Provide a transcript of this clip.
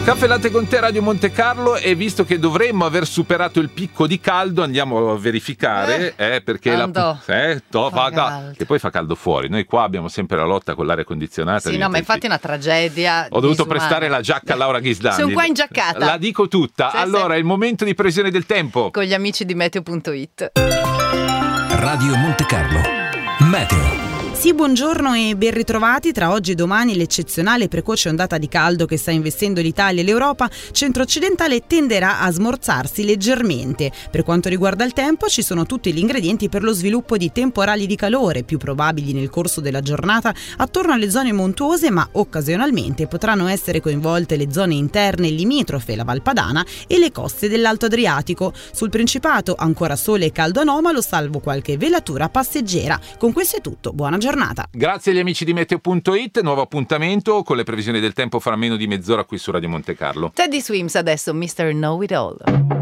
Caffè Latte con te, Radio Monte Carlo, e visto che dovremmo aver superato il picco di caldo andiamo a verificare perché caldo. Che poi fa caldo fuori. Noi qua abbiamo sempre la lotta con l'aria condizionata. Sì, no, ma infatti è una tragedia. Ho dovuto prestare la giacca a Laura Ghislandi. Sono qua ingiaccata. La dico tutta. Sì, allora, sì. è il momento di previsione del tempo. Con gli amici di Meteo.it. Radio Monte Carlo Meteo. Sì, buongiorno e ben ritrovati. Tra oggi e domani l'eccezionale e precoce ondata di caldo che sta investendo l'Italia e l'Europa centro-occidentale tenderà a smorzarsi leggermente. Per quanto riguarda il tempo, ci sono tutti gli ingredienti per lo sviluppo di temporali di calore, più probabili nel corso della giornata attorno alle zone montuose, ma occasionalmente potranno essere coinvolte le zone interne limitrofe, la Val Padana e le coste dell'Alto Adriatico. Sul Principato ancora sole e caldo anomalo, salvo qualche velatura passeggera. Con questo è tutto, buona giornata. Grazie agli amici di Meteo.it, nuovo appuntamento con le previsioni del tempo fra meno di mezz'ora qui su Radio Monte Carlo. Teddy Swims adesso, Mr. Know It All.